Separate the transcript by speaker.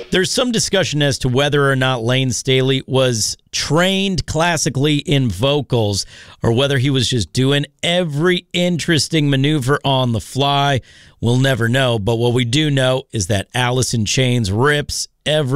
Speaker 1: There's some discussion as to whether or not Lane Staley was trained classically in vocals or whether he was just doing every interesting maneuver on the fly. We'll never know, but what we do know is that Alice in Chains rips every